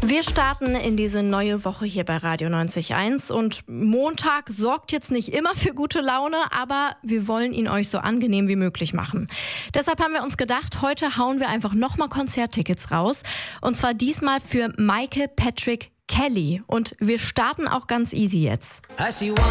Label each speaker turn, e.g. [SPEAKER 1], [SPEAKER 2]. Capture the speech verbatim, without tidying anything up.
[SPEAKER 1] Wir starten in diese neue Woche hier bei Radio neunzig Komma eins und Montag sorgt jetzt nicht immer für gute Laune, aber wir wollen ihn euch so angenehm wie möglich machen. Deshalb haben wir uns gedacht, heute hauen wir einfach nochmal Konzerttickets raus und zwar diesmal für Michael Patrick Kelly und wir starten auch ganz easy jetzt.